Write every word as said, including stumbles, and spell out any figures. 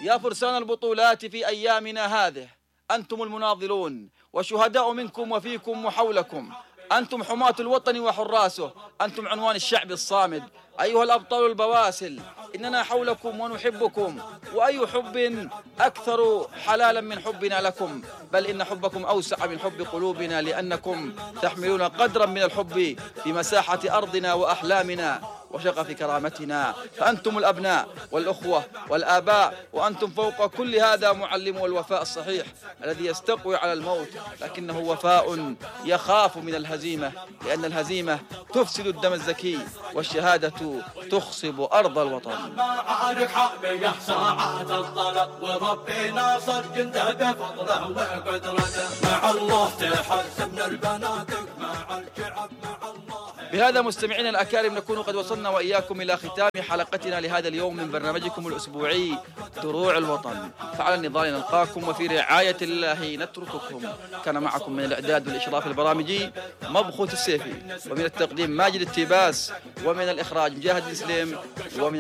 يا فرسان البطولات في أيامنا هذه، أنتم المناضلون وشهداء منكم وفيكم وحولكم، أنتم حماة الوطن وحراسه، أنتم عنوان الشعب الصامد. أيها الأبطال البواسل، إننا حولكم ونحبكم، وأي حب أكثر حلالا من حبنا لكم، بل إن حبكم أوسع من حب قلوبنا، لأنكم تحملون قدرا من الحب بمساحة أرضنا وأحلامنا وشغف كرامتنا. فأنتم الأبناء والأخوة والآباء، وأنتم فوق كل هذا معلمو الوفاء الصحيح الذي يستقوي على الموت، لكنه وفاء يخاف من الهزيمة، لأن الهزيمة تفسد الدم الزكي، والشهادة تخصب أرض الوطن. معارك حامية ساعات الطلب، وربي ناصر جنده بفضله وقدرته، مع الله تحسن البنات مع الشعب مع الله. بهذا مستمعينا الأكارم نكون قد وصلنا وإياكم إلى ختام حلقتنا لهذا اليوم من برنامجكم الأسبوعي دروع الوطن. فعلى النضال نلقاكم، وفي رعاية الله نترككم. كان معكم من الإعداد والإشراف البرامجي مبخوت السيفي، ومن التقديم ماجد التباس، ومن الإخراج مجاهد السليم، ومن